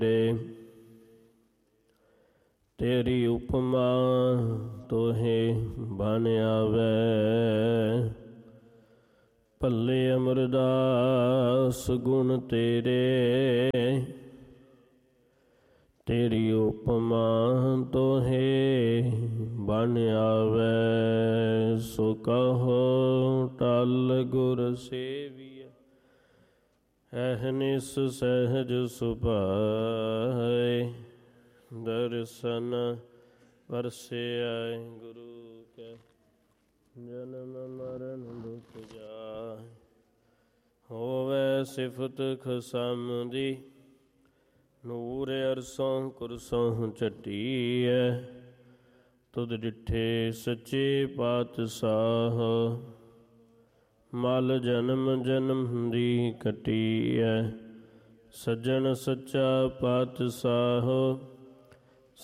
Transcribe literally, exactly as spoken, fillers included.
ਤੇਰੀ ਉਪਮਾ ਤੋਹੇ ਬਨ ਆਵੈ। ਭੱਲੇ ਅਮਰਦਾਸ ਗੁਣ ਤੇਰੇ, ਤੇਰੀ ਉਪਮਾ ਤੋਹੇ ਬਨ ਆਵੈ। ਸੋ ਕਹੋ ਟਲ ਗੁਰ ਸੇਵੀਐ, ਅਹਨਿਸ ਸਹਿਜ ਸੁਭਾਏ। ਦਰਸ਼ਨ ਵਰਸਿਆ ਗੁਰੂ ਕੈ, ਜਨਮ ਮਰਨ ਦੁਖ ਜਾਏ। ਹੋਵੈ ਸਿਫਤ ਖਸਮ ਦੀ, ਨੂਰ ਅਰਸੋਂ ਕੁਰਸੋਂ ਝਟੀਐ। ਤੁਧ ਡਿਠੇ ਸੱਚੇ ਪਾਤਸ਼ਾਹ, ਮਲ ਜਨਮ ਜਨਮ ਦੀ ਕਟੀਐ। ਸੱਜਣ ਸੱਚਾ ਪਾਤਸ਼ਾਹ,